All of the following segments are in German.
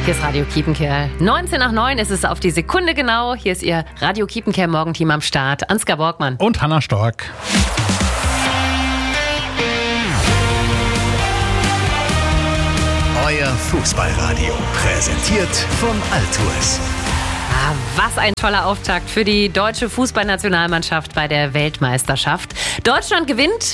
Hier ist Radio Kiepenkerl. 19 nach 9 ist es auf die Sekunde genau. Hier ist Ihr Radio Kiepenkerl Morgenteam am Start. Ansgar Borgmann. Und Hanna Stork. Euer Fußballradio, präsentiert von Altours. Was ein toller Auftakt für die deutsche Fußballnationalmannschaft bei der Weltmeisterschaft. Deutschland gewinnt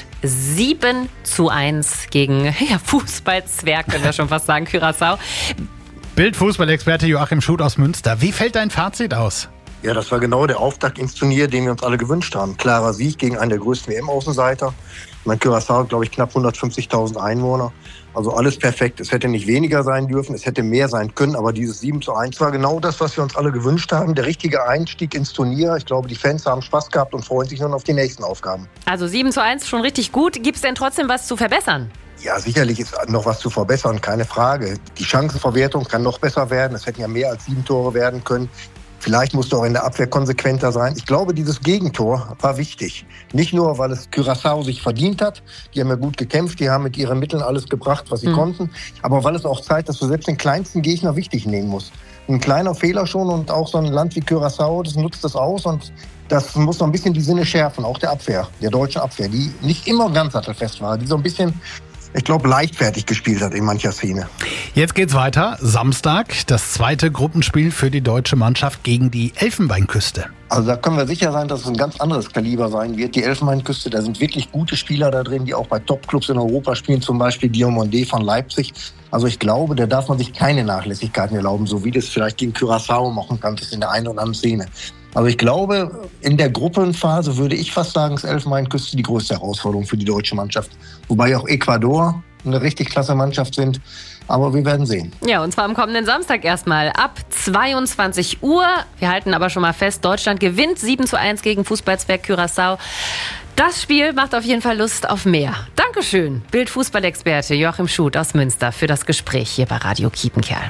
7:1 gegen Fußballzwerg, können wir schon fast sagen, Curaçao. Bild-Fußballexperte Joachim Schuth aus Münster. Wie fällt dein Fazit aus? Ja, das war genau der Auftakt ins Turnier, den wir uns alle gewünscht haben. Klarer Sieg gegen einen der größten WM-Außenseiter. Curaçao hat, glaube ich, knapp 150.000 Einwohner. Also alles perfekt. Es hätte nicht weniger sein dürfen, es hätte mehr sein können. Aber dieses 7:1 war genau das, was wir uns alle gewünscht haben. Der richtige Einstieg ins Turnier. Ich glaube, die Fans haben Spaß gehabt und freuen sich nun auf die nächsten Aufgaben. Also 7:1 schon richtig gut. Gibt es denn trotzdem was zu verbessern? Ja, sicherlich ist noch was zu verbessern, keine Frage. Die Chancenverwertung kann noch besser werden. Es hätten ja mehr als 7 Tore werden können. Vielleicht musste auch in der Abwehr konsequenter sein. Ich glaube, dieses Gegentor war wichtig. Nicht nur, weil es Curaçao sich verdient hat. Die haben ja gut gekämpft, die haben mit ihren Mitteln alles gebracht, was sie konnten. Aber weil es auch zeigt, dass du selbst den kleinsten Gegner wichtig nehmen musst. Ein kleiner Fehler schon und auch so ein Land wie Curaçao, das nutzt das aus und das muss noch ein bisschen die Sinne schärfen, auch der Abwehr, der deutschen Abwehr, die nicht immer ganz sattelfest war, die so ein bisschen, ich glaube, leichtfertig gespielt hat in mancher Szene. Jetzt geht's weiter. Samstag, das zweite Gruppenspiel für die deutsche Mannschaft gegen die Elfenbeinküste. Also da können wir sicher sein, dass es ein ganz anderes Kaliber sein wird. Die Elfenbeinküste, da sind wirklich gute Spieler da drin, die auch bei Topclubs in Europa spielen, zum Beispiel Diomandé von Leipzig. Also ich glaube, da darf man sich keine Nachlässigkeiten erlauben, so wie das vielleicht gegen Curaçao machen kann, das in der einen oder anderen Szene. Also ich glaube, in der Gruppenphase würde ich fast sagen, ist Elfenbeinküste die größte Herausforderung für die deutsche Mannschaft. Wobei auch Ecuador eine richtig klasse Mannschaft sind. Aber wir werden sehen. Ja, und zwar am kommenden Samstag erstmal ab 22 Uhr. Wir halten aber schon mal fest, Deutschland gewinnt 7:1 gegen Fußballzwerg Curaçao. Das Spiel macht auf jeden Fall Lust auf mehr. Dankeschön, Bild-Fußballexperte Joachim Schuth aus Münster für das Gespräch hier bei Radio Kiepenkerl.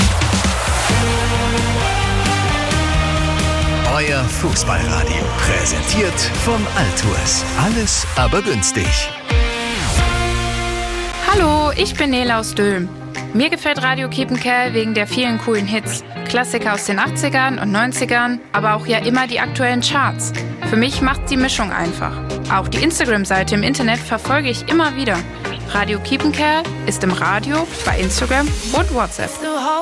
Euer Fußballradio, präsentiert von Altours. Alles aber günstig. Hallo, ich bin Nele aus Dülmen. Mir gefällt Radio Kiepenkerl wegen der vielen coolen Hits. Klassiker aus den 80ern und 90ern, aber auch ja immer die aktuellen Charts. Für mich macht die Mischung einfach. Auch die Instagram-Seite im Internet verfolge ich immer wieder. Radio Kiepenkerl ist im Radio, bei Instagram und WhatsApp.